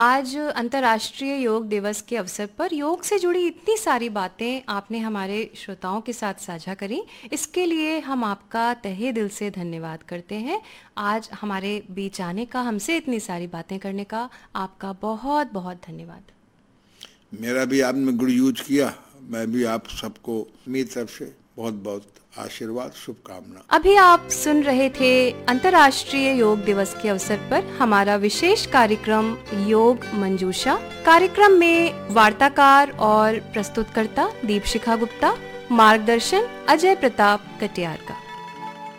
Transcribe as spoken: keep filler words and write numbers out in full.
आज अंतर्राष्ट्रीय योग दिवस के अवसर पर योग से जुड़ी इतनी सारी बातें आपने हमारे श्रोताओं के साथ साझा करी, इसके लिए हम आपका तहे दिल से धन्यवाद करते हैं। आज हमारे बीच आने का, हमसे इतनी सारी बातें करने का आपका बहुत बहुत धन्यवाद। मेरा भी आपने गुड यूज किया, मैं भी आप सबको मेरी तरफ से बहुत बहुत आशीर्वाद, शुभकामना। अभी आप सुन रहे थे अंतर्राष्ट्रीय योग दिवस के अवसर पर हमारा विशेष कार्यक्रम योग मंजूषा। कार्यक्रम में वार्ताकार और प्रस्तुतकर्ता दीपशिखा गुप्ता, मार्गदर्शन अजय प्रताप कटियार का।